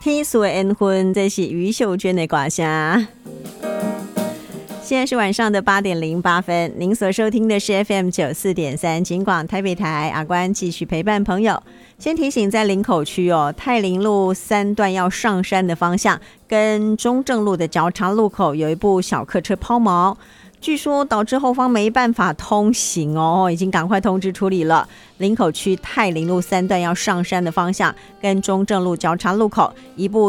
天赐的缘分，这是于秀娟的歌声。现在是晚上的8点08分，您所收听的是 FM 94.3警广台北台，阿关继续陪伴朋友。先提醒，在林口区太林路3段要上山的方向，跟中正路的交叉路口有一部小客车抛锚，据说导致后方没办法通行已经赶快通知处理了。林口区太林路3段要上山的方向，跟中正路交叉路口一部